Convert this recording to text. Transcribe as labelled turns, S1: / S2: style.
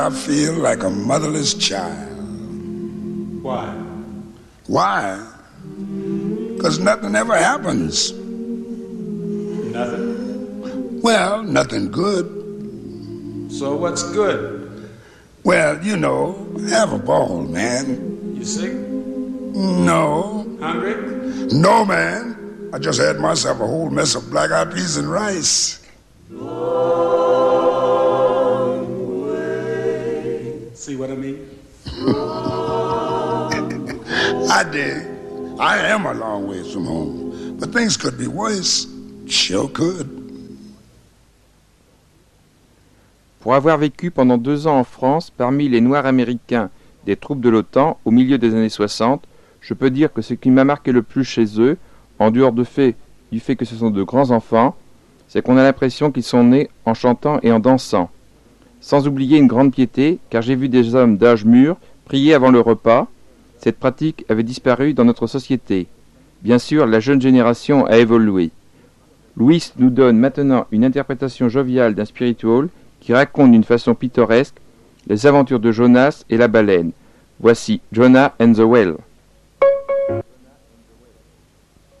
S1: I feel like a motherless child.
S2: Why?
S1: Why? Because nothing ever happens.
S2: Nothing?
S1: Well, nothing good.
S2: So what's good?
S1: Well, you know, have a ball, man.
S2: You sick?
S1: No.
S2: Hungry?
S1: No, man. I just had myself a whole mess of black-eyed peas and rice.
S2: See what I mean?
S1: I dig. I am a long ways from home. But things could be worse. Sure could.
S3: Pour avoir vécu pendant 2 ans en France parmi les Noirs américains des troupes de l'OTAN au milieu des années 60, je peux dire que ce qui m'a marqué le plus chez eux, en dehors du fait que ce sont de grands enfants, c'est qu'on a l'impression qu'ils sont nés en chantant et en dansant. Sans oublier une grande piété, car j'ai vu des hommes d'âge mûr prier avant le repas. Cette pratique avait disparu dans notre société. Bien sûr, la jeune génération a évolué. Louis nous donne maintenant une interprétation joviale d'un spiritual qui raconte d'une façon pittoresque les aventures de Jonas et la baleine. Voici Jonah and the Whale.